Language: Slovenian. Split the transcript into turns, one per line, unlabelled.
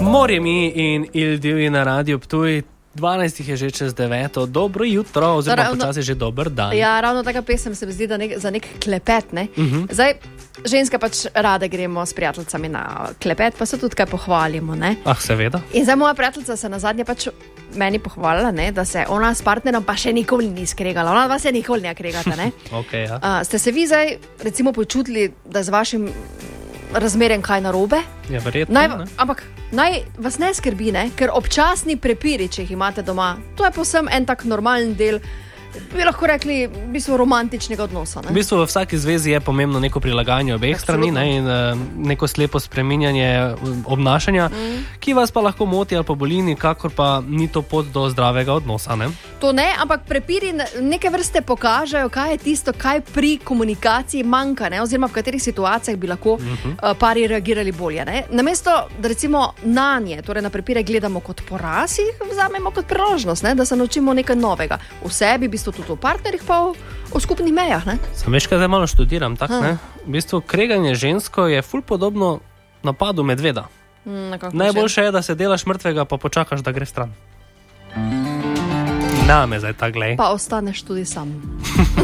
Morje in Ildivi na Radio Ptuj. 12 je že čez 9. Dobro jutro, oziroma počasi že dober dan.
Ja, ravno taka pesem se mi zdi, da za nek klepet, ne? Zdaj, ženske pač rade gremo s prijateljicami na klepet, pa se tudi kaj pohvalimo, ne?
Seveda.
In zdaj moja prijateljica se nazadnje pač meni pohvalila, ne, da se ona s partnerom pa še nikoli ni skregala. Ona vas je nikoli ne kregata, ne?
Okay, ja.
Ste se vi zdaj, recimo, počutili, da z vašim razmerjem kaj narobe?
Ja, verjetno.
Ampak naj vas ne skrbi, ne? Ker občasni prepiri, če jih imate doma, to je povsem en tak normalen del, bi lahko rekli, v bistvu romantičnega odnosa. Ne?
V bistvu v vsaki zvezi je pomembno neko prilagajanje obeh strani, ne, in neko slepo spreminjanje obnašanja, ki vas pa lahko moti ali pa boli, nikakor pa ni to pot do zdravega odnosa. Ne?
To ne, ampak prepiri neke vrste pokažejo, kaj je tisto, kaj pri komunikaciji manjka, ne, oziroma v katerih situacijah bi lahko pari reagirali bolje. Ne? Namesto, da recimo na nje, torej na prepire gledamo kot poraz, jih vzamemo kot priložnost, ne, da se naučimo nekaj novega. V sebi, tudi v partnerjih, pa v skupnih mejah. Ne?
Sam veš, kaj zdaj malo študiram, tak, ne? V bistvu kreganje žensko je ful podobno napadu medveda. Najboljše je, da se delaš mrtvega, pa počakaš, da gre stran. Name zdaj tak glej.
Pa ostaneš tudi sam.